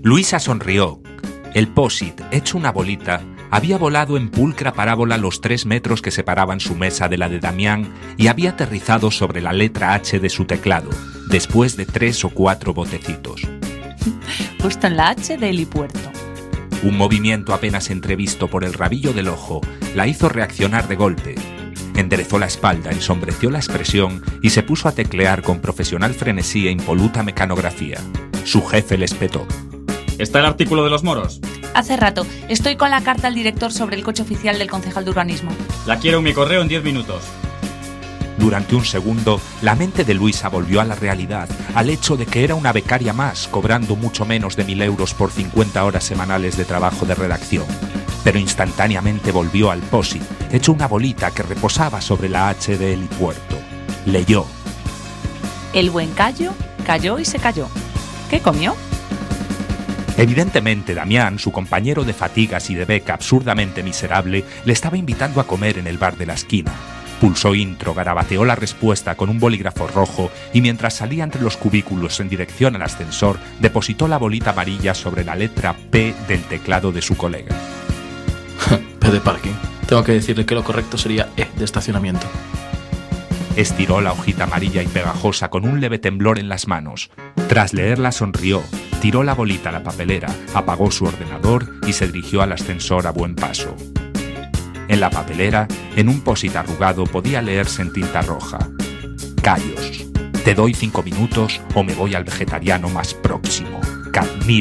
Luisa sonrió. El POSIT, hecho una bolita, había volado en pulcra parábola los 3 metros que separaban su mesa de la de Damián y había aterrizado sobre la letra H de su teclado, después de 3 o 4 botecitos. Justo en la H de helipuerto. Un movimiento apenas entrevisto por el rabillo del ojo la hizo reaccionar de golpe. Enderezó la espalda, ensombreció la expresión y se puso a teclear con profesional frenesí e impoluta mecanografía. Su jefe le espetó. ¿Está el artículo de los moros? Hace rato. Estoy con la carta al director sobre el coche oficial del concejal de urbanismo. La quiero en mi correo en 10 minutos. Durante un segundo, la mente de Luisa volvió a la realidad, al hecho de que era una becaria más, cobrando mucho menos de 1.000 euros por 50 horas semanales de trabajo de redacción. Pero instantáneamente volvió al POSIT, hecho una bolita que reposaba sobre la H de helipuerto. Leyó. El buen Cayo cayó y se cayó. ¿Qué comió? Evidentemente, Damián, su compañero de fatigas y de beca absurdamente miserable, le estaba invitando a comer en el bar de la esquina. Pulsó intro, garabateó la respuesta con un bolígrafo rojo y mientras salía entre los cubículos en dirección al ascensor, depositó la bolita amarilla sobre la letra P del teclado de su colega. P de parking. Tengo que decirle que lo correcto sería E de estacionamiento. Estiró la hojita amarilla y pegajosa con un leve temblor en las manos. Tras leerla sonrió, tiró la bolita a la papelera, apagó su ordenador y se dirigió al ascensor a buen paso. En la papelera, en un POSIT arrugado, podía leerse en tinta roja: Cayos. Te doy 5 minutos o me voy al vegetariano más próximo. Cadmiro.